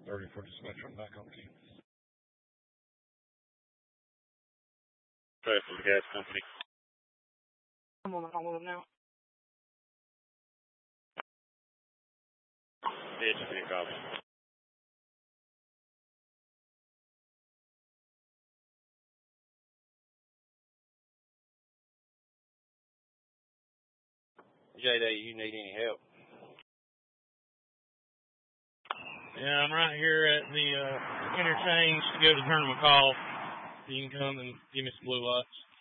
30 for dispatch. I'm back on key. Try for the gas company. I'm on the phone with him now. Yeah, just be a copy. JD, you need any help? Yeah, I'm right here at the interchange to go to Tournament Call. You can come and give me some blue lights.